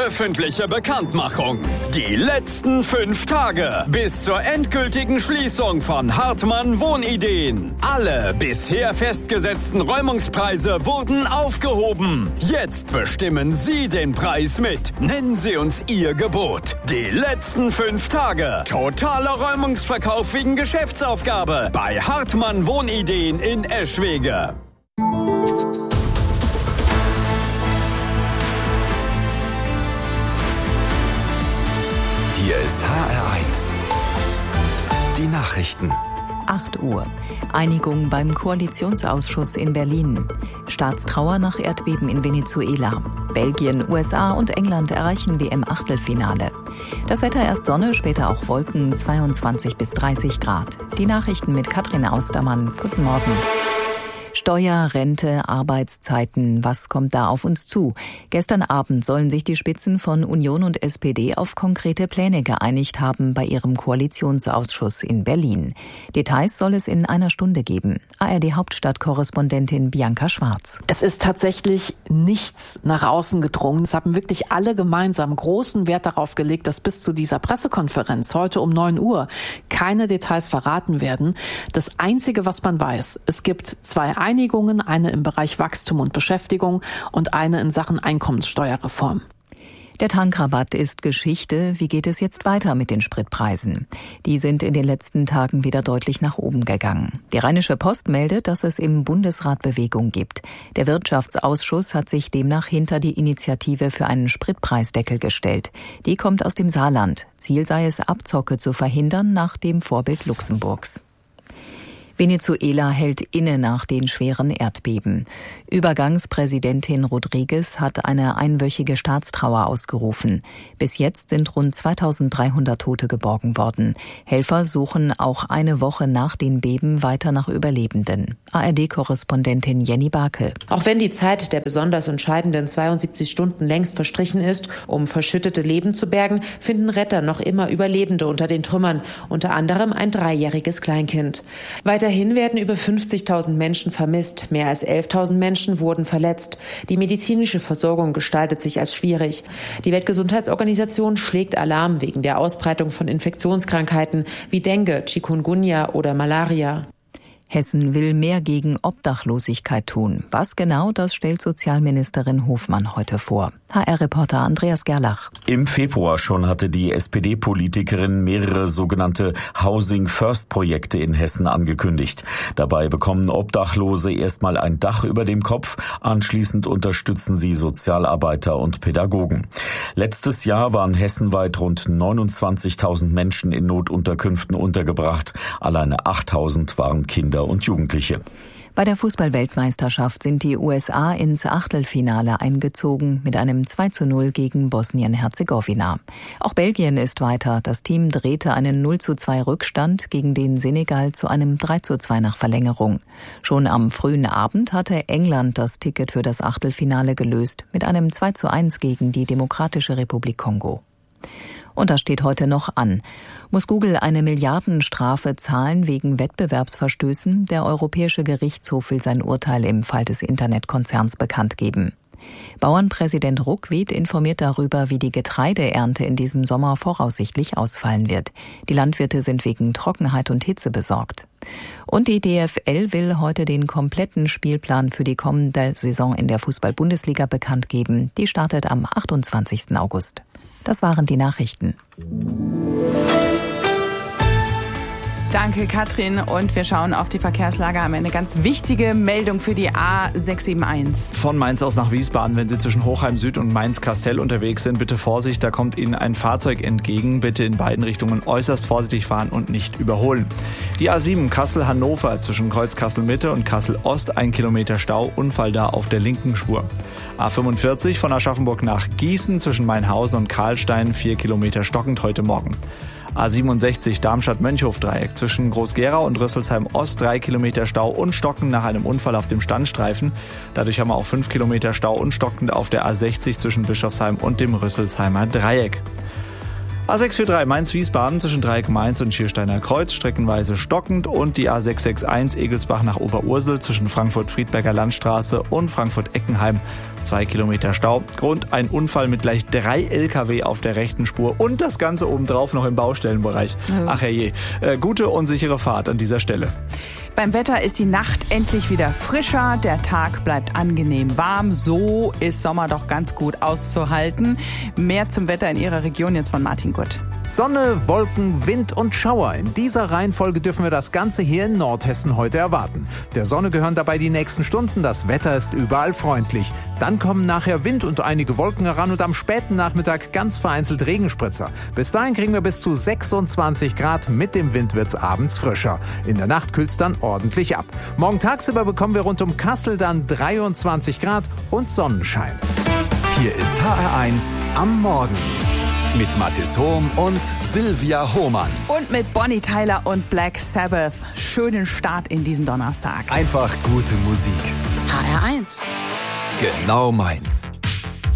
Öffentliche Bekanntmachung. Die letzten 5 Tage bis zur endgültigen Schließung von Hartmann Wohnideen. Alle bisher festgesetzten Räumungspreise wurden aufgehoben. Jetzt bestimmen Sie den Preis mit. Nennen Sie uns Ihr Gebot. Die letzten 5 Tage. Totaler Räumungsverkauf wegen Geschäftsaufgabe bei Hartmann Wohnideen in Eschwege. Hier ist HR1. Die Nachrichten. 8 Uhr. Einigung beim Koalitionsausschuss in Berlin. Staatstrauer nach Erdbeben in Venezuela. Belgien, USA und England erreichen WM-Achtelfinale. Das Wetter erst Sonne, später auch Wolken, 22 bis 30 Grad. Die Nachrichten mit Katrin Austermann. Guten Morgen. Steuer, Rente, Arbeitszeiten, was kommt da auf uns zu? Gestern Abend sollen sich die Spitzen von Union und SPD auf konkrete Pläne geeinigt haben bei ihrem Koalitionsausschuss in Berlin. Details soll es in einer Stunde geben. ARD-Hauptstadtkorrespondentin Bianca Schwarz. Es ist tatsächlich nichts nach außen gedrungen. Es haben wirklich alle gemeinsam großen Wert darauf gelegt, dass bis zu dieser Pressekonferenz heute um 9 Uhr keine Details verraten werden. Das Einzige, was man weiß, es gibt 2 Einigungen, eine im Bereich Wachstum und Beschäftigung und eine in Sachen Einkommenssteuerreform. Der Tankrabatt ist Geschichte. Wie geht es jetzt weiter mit den Spritpreisen? Die sind in den letzten Tagen wieder deutlich nach oben gegangen. Die Rheinische Post meldet, dass es im Bundesrat Bewegung gibt. Der Wirtschaftsausschuss hat sich demnach hinter die Initiative für einen Spritpreisdeckel gestellt. Die kommt aus dem Saarland. Ziel sei es, Abzocke zu verhindern nach dem Vorbild Luxemburgs. Venezuela hält inne nach den schweren Erdbeben. Übergangspräsidentin Rodriguez hat eine einwöchige Staatstrauer ausgerufen. Bis jetzt sind rund 2300 Tote geborgen worden. Helfer suchen auch eine Woche nach den Beben weiter nach Überlebenden. ARD-Korrespondentin Jenny Barke. Auch wenn die Zeit der besonders entscheidenden 72 Stunden längst verstrichen ist, um verschüttete Leben zu bergen, finden Retter noch immer Überlebende unter den Trümmern, unter anderem ein 3-jähriges Kleinkind. Weiterhin werden über 50.000 Menschen vermisst. Mehr als 11.000 Menschen wurden verletzt. Die medizinische Versorgung gestaltet sich als schwierig. Die Weltgesundheitsorganisation schlägt Alarm wegen der Ausbreitung von Infektionskrankheiten wie Dengue, Chikungunya oder Malaria. Hessen will mehr gegen Obdachlosigkeit tun. Was genau, das stellt Sozialministerin Hofmann heute vor. HR-Reporter Andreas Gerlach. Im Februar schon hatte die SPD-Politikerin mehrere sogenannte Housing-First-Projekte in Hessen angekündigt. Dabei bekommen Obdachlose erstmal ein Dach über dem Kopf, anschließend unterstützen sie Sozialarbeiter und Pädagogen. Letztes Jahr waren hessenweit rund 29.000 Menschen in Notunterkünften untergebracht. Alleine 8.000 waren Kinder und Jugendliche. Bei der Fußball-Weltmeisterschaft sind die USA ins Achtelfinale eingezogen mit einem 2:0 gegen Bosnien-Herzegowina. Auch Belgien ist weiter. Das Team drehte einen 0:2 Rückstand gegen den Senegal zu einem 3:2 nach Verlängerung. Schon am frühen Abend hatte England das Ticket für das Achtelfinale gelöst mit einem 2:1 gegen die Demokratische Republik Kongo. Und das steht heute noch an. Muss Google eine Milliardenstrafe zahlen wegen Wettbewerbsverstößen? Der Europäische Gerichtshof will sein Urteil im Fall des Internetkonzerns bekannt geben. Bauernpräsident Ruckwied informiert darüber, wie die Getreideernte in diesem Sommer voraussichtlich ausfallen wird. Die Landwirte sind wegen Trockenheit und Hitze besorgt. Und die DFL will heute den kompletten Spielplan für die kommende Saison in der Fußball-Bundesliga bekannt geben. Die startet am 28. August. Das waren die Nachrichten. Danke, Katrin. Und wir schauen auf die Verkehrslage. Haben eine ganz wichtige Meldung für die A671. Von Mainz aus nach Wiesbaden, wenn Sie zwischen Hochheim Süd und Mainz-Kastell unterwegs sind, bitte Vorsicht, da kommt Ihnen ein Fahrzeug entgegen. Bitte in beiden Richtungen äußerst vorsichtig fahren und nicht überholen. Die A7 Kassel-Hannover zwischen Kreuz Kassel-Mitte und Kassel-Ost, 1 Kilometer Stau, Unfall da auf der linken Spur. A45 von Aschaffenburg nach Gießen zwischen Mainhausen und Karlstein, 4 Kilometer stockend heute Morgen. A67 Darmstadt-Mönchhof-Dreieck zwischen Groß-Gerau und Rüsselsheim-Ost, 3 Kilometer Stau und stockend nach einem Unfall auf dem Standstreifen. Dadurch haben wir auch 5 Kilometer Stau und stockend auf der A60 zwischen Bischofsheim und dem Rüsselsheimer Dreieck. A643 Mainz-Wiesbaden zwischen Dreieck-Mainz und Schiersteiner Kreuz streckenweise stockend und die A661 Egelsbach nach Oberursel zwischen Frankfurt-Friedberger Landstraße und Frankfurt-Eckenheim 2 Kilometer Stau. Grund ein Unfall mit gleich 3 LKW auf der rechten Spur und das Ganze obendrauf noch im Baustellenbereich. Ach herrje. Gute und sichere Fahrt an dieser Stelle. Beim Wetter ist die Nacht endlich wieder frischer, der Tag bleibt angenehm warm. So ist Sommer doch ganz gut auszuhalten. Mehr zum Wetter in Ihrer Region jetzt von Martin Gutt. Sonne, Wolken, Wind und Schauer. In dieser Reihenfolge dürfen wir das Ganze hier in Nordhessen heute erwarten. Der Sonne gehören dabei die nächsten Stunden. Das Wetter ist überall freundlich. Dann kommen nachher Wind und einige Wolken heran und am späten Nachmittag ganz vereinzelt Regenspritzer. Bis dahin kriegen wir bis zu 26 Grad. Mit dem Wind wird's abends frischer. In der Nacht kühlt's dann ordentlich ab. Morgen tagsüber bekommen wir rund um Kassel dann 23 Grad und Sonnenschein. Hier ist HR1 am Morgen. Mit Mathis Hohm und Silvia Hohmann. Und mit Bonnie Tyler und Black Sabbath. Schönen Start in diesen Donnerstag. Einfach gute Musik. HR1. Genau meins.